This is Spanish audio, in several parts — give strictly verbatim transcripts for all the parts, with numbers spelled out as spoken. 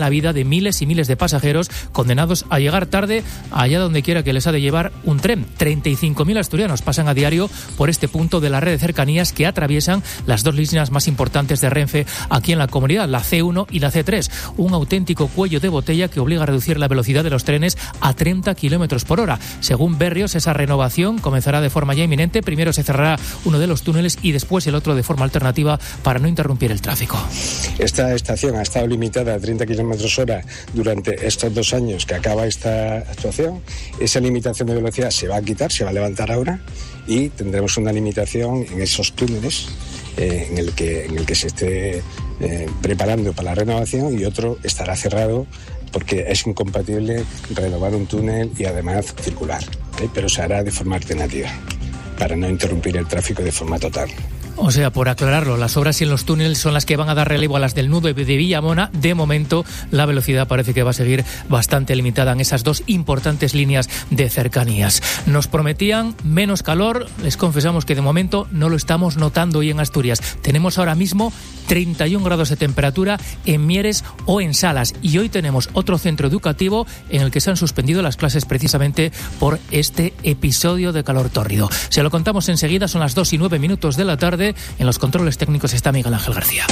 la vida de miles y miles de pasajeros condenados a llegar tarde allá donde quiera que les ha de llevar un tren. treinta y cinco mil asturianos pasan a diario por este punto de la red de cercanías que atraviesan las dos líneas más importantes de Renfe aquí en la comunidad, la ce uno y la ce tres. Un auténtico cuello de botella que obliga a reducir la velocidad de los trenes a treinta kilómetros por hora. Según Berrios, esa renovación comenzará de forma ya inminente. Primero se cerrará uno de los túneles y después el otro de forma alternativa para no interrumpir el tráfico. Esta estación ha estado limitada a treinta kilómetros hora durante estos dos años que acaba esta actuación. Esa limitación de velocidad se va a quitar, se va a levantar ahora y tendremos una limitación en esos túneles eh, en, el que, en el que se esté eh, preparando para la renovación, y otro estará cerrado porque es incompatible renovar un túnel y además circular, ¿eh? Pero se hará de forma alternativa para no interrumpir el tráfico de forma total. O sea, por aclararlo, las obras en los túneles son las que van a dar relevo a las del nudo de Villamona. De momento, la velocidad parece que va a seguir bastante limitada en esas dos importantes líneas de cercanías. Nos prometían menos calor. Les confesamos que de momento no lo estamos notando hoy en Asturias. Tenemos ahora mismo treinta y un grados de temperatura en Mieres o en Salas. Y hoy tenemos otro centro educativo en el que se han suspendido las clases precisamente por este episodio de calor tórrido. Se lo contamos enseguida, son las dos y nueve minutos de la tarde. En los controles técnicos está Miguel Ángel García.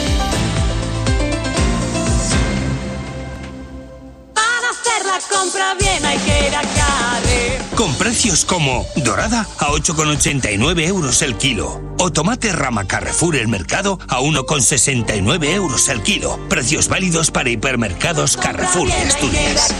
Para hacer la compra bien hay que ir a Carre. Con precios como dorada a ocho con ochenta y nueve euros el kilo o tomate rama Carrefour el mercado a uno con sesenta y nueve euros el kilo. Precios válidos para hipermercados Carrefour de Asturias.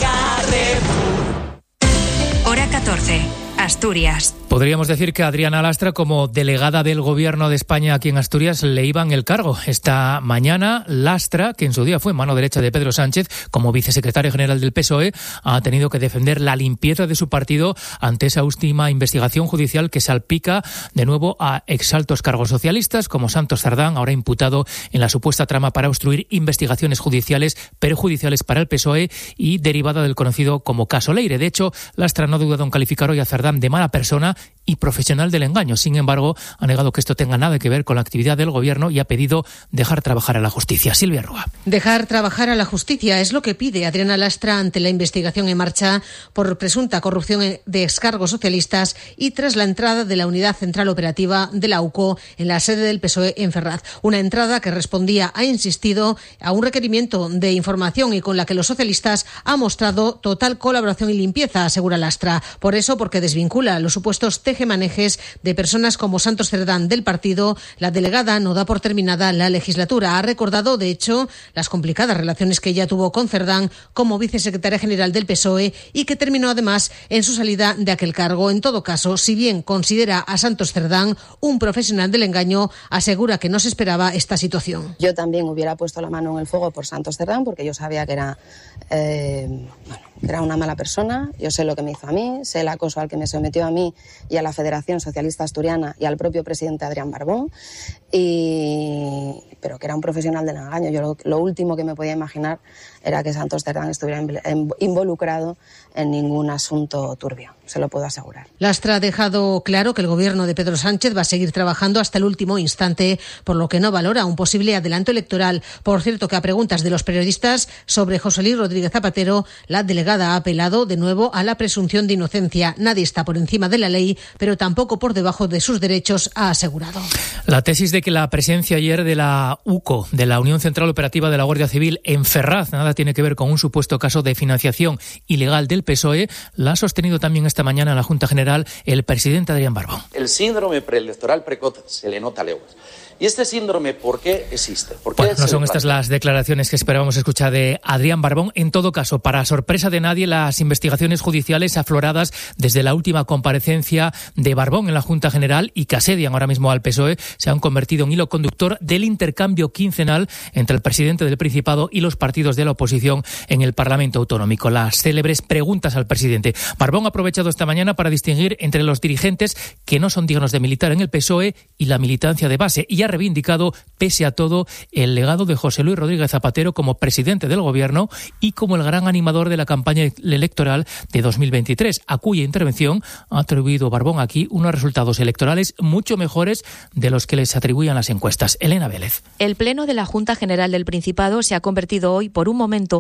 Hora catorce. Asturias. Podríamos decir que Adriana Lastra, como delegada del Gobierno de España aquí en Asturias, le iban el cargo. Esta mañana, Lastra, que en su día fue mano derecha de Pedro Sánchez, como vicesecretario general del P S O E, ha tenido que defender la limpieza de su partido ante esa última investigación judicial que salpica de nuevo a exaltos cargos socialistas, como Santos Cerdán, ahora imputado en la supuesta trama para obstruir investigaciones judiciales perjudiciales para el P S O E y derivada del conocido como caso Leire. De hecho, Lastra no ha dudado en calificar hoy a Cerdán de mala persona y profesional del engaño. Sin embargo, ha negado que esto tenga nada que ver con la actividad del Gobierno y ha pedido dejar trabajar a la justicia. Silvia Rúa. Dejar trabajar a la justicia es lo que pide Adriana Lastra ante la investigación en marcha por presunta corrupción de excargos socialistas y tras la entrada de la Unidad Central Operativa de la U C O en la sede del P S O E en Ferraz. Una entrada que respondía, ha insistido, a un requerimiento de información y con la que los socialistas han mostrado total colaboración y limpieza, asegura Lastra. Por eso, porque desvincula los supuestos tejemanejes de personas como Santos Cerdán del partido, la delegada no da por terminada la legislatura. Ha recordado, de hecho, las complicadas relaciones que ella tuvo con Cerdán como vicesecretaria general del P S O E y que terminó además en su salida de aquel cargo. En todo caso, si bien considera a Santos Cerdán un profesional del engaño, asegura que no se esperaba esta situación. Yo también hubiera puesto la mano en el fuego por Santos Cerdán porque yo sabía que era, eh, bueno, que era una mala persona. Yo sé lo que me hizo a mí, sé el acoso al que me sometió a mí y a la Federación Socialista Asturiana y al propio presidente Adrián Barbón, y... pero que era un profesional del engaño. Yo lo, lo último que me podía imaginar era que Santos Cerdán estuviera involucrado en ningún asunto turbio, se lo puedo asegurar. Lastra ha dejado claro que el Gobierno de Pedro Sánchez va a seguir trabajando hasta el último instante, por lo que no valora un posible adelanto electoral. Por cierto, que a preguntas de los periodistas sobre José Luis Rodríguez Zapatero, la delegada ha apelado de nuevo a la presunción de inocencia. Nadie está por encima de la ley, pero tampoco por debajo de sus derechos, ha asegurado. La tesis de que la presencia ayer de la U C O, de la Unión Central Operativa de la Guardia Civil, en Ferraz, nada tiene que ver con un supuesto caso de financiación ilegal del P S O E, la ha sostenido también esta mañana en la Junta General el presidente Adrián Barbón. El síndrome preelectoral precoz se le nota a leguas. ¿Y este síndrome por qué existe? ¿Por qué bueno, no son estas las declaraciones que esperábamos escuchar de Adrián Barbón. En todo caso, para sorpresa de nadie, las investigaciones judiciales afloradas desde la última comparecencia de Barbón en la Junta General y que asedian ahora mismo al P S O E se han convertido en hilo conductor del intercambio quincenal entre el presidente del Principado y los partidos de la oposición en el Parlamento Autonómico. Las célebres preguntas al presidente. Barbón ha aprovechado esta mañana para distinguir entre los dirigentes que no son dignos de militar en el P S O E y la militancia de base, y ha reivindicado, pese a todo, el legado de José Luis Rodríguez Zapatero como presidente del Gobierno y como el gran animador de la campaña electoral de dos mil veintitrés, a cuya intervención ha atribuido Barbón aquí unos resultados electorales mucho mejores de los que les atribuían las encuestas. Elena Vélez. El Pleno de la Junta General del Principado se ha convertido hoy, por un momento,